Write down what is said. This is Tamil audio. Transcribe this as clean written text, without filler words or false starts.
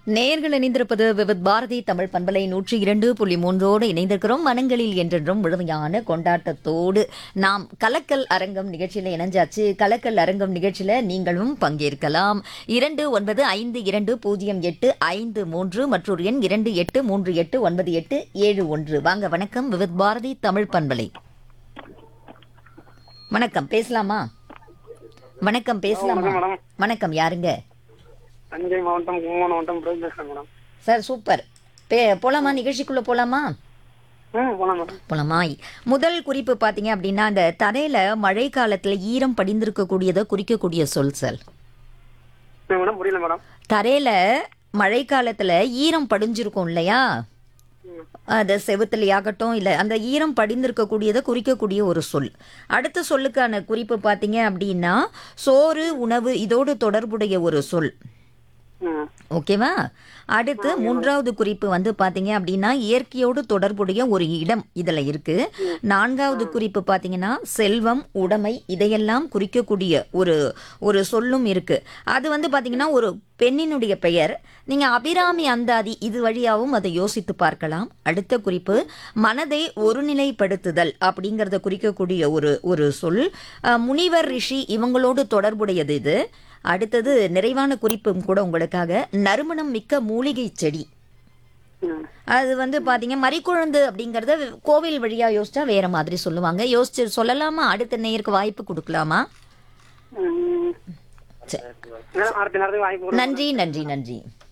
நேயர்கள் இணைந்திருப்பது விவித் பாரதி தமிழ் பண்பலை 102.3 இணைந்திருக்கிறோம். மனங்களில் என்றென்றும் முழுமையான கொண்டாட்டத்தோடு நாம் கலக்கல் அரங்கம் நிகழ்ச்சியில இணைஞ்சாச்சு. கலக்கல் அரங்கம் நிகழ்ச்சியில நீங்களும் பங்கேற்கலாம். 29500853 மற்றொரு எண் 28389871. வாங்க, வணக்கம். விவித் பாரதி தமிழ் பண்பலை. வணக்கம், பேசலாமா? வணக்கம், பேசலாமா? வணக்கம், யாருங்க? தஞ்சை மாவட்டம் கும்பகோணம் மாவட்டம் பிரதீப் பேசுறேன் மேடம். Sir, super. போலாமா? நிகழ்ச்சிக்குள்ள போலாமா? போலாம் மேடம். போலாமா? முதல் குறிப்பு பாத்தீங்க அப்படின்னா, அந்த தரையில மழை காலத்துல ஈரம் படிந்திருக்கக்கூடியதை குறிக்கக்கூடிய சொல் சார். மேடம் புரியல மேடம். தரையில மழை காலத்துல ஈரம் படிஞ்சிருக்கும் இல்லையா, அது செவுத்துலையாகட்டும் இல்ல, அந்த ஈரம் படிந்திருக்கக்கூடியதை குறிக்கக்கூடிய ஒரு சொல். அடுத்த சொல்லுக்கான குறிப்பு பாத்தீங்க அப்படின்னா, சோறு, உணவு இதோடு தொடர்புடைய ஒரு சொல். ஓகேவா? அடுத்து மூன்றாவது குறிப்பு வந்து பாத்தீங்க அப்படின்னா, இயற்கையோடு தொடர்புடைய ஒரு இடம் இதுல இருக்கு. நான்காவது குறிப்பு பாத்தீங்கன்னா, செல்வம், உடைமை இதையெல்லாம் குறிக்கக்கூடிய ஒரு சொல்லும் இருக்கு. அது வந்து பாத்தீங்கன்னா ஒரு பெண்ணினுடைய பெயர். நீங்க அபிராமி அந்தாதி இது வழியாவும் அதை யோசித்து பார்க்கலாம். அடுத்த குறிப்பு மனதை ஒருநிலைப்படுத்துதல் அப்படிங்கறத குறிக்கக்கூடிய ஒரு சொல். முனிவர், ரிஷி இவங்களோடு தொடர்புடையது இது. அடுத்தது நிறைவான குறிப்பும் கூட உங்களுக்காக, நறுமணம் மிக்க மூலிகை செடி. அது வந்து பாத்தீங்க மறிக்குழந்து அப்படிங்கறத கோவில் வழியா யோசிச்சா வேற மாதிரி சொல்லுவாங்க. யோசிச்சு சொல்லலாமா? அடுத்த நேயருக்கு வாய்ப்பு கொடுக்கலாமா? அடுத்த நேரத்துக்கு வாய்ப்பு கொடுங்க. நன்றி நன்றி நன்றி.